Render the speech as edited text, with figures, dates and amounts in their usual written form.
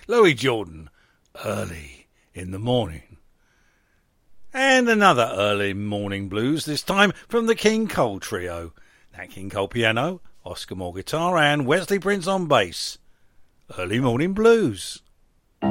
Louis Jordan, Early in the Morning. And another early morning blues, this time from the King Cole Trio. Nat King Cole piano, Oscar Moore guitar and Wesley Prince on bass. Early Morning Blues.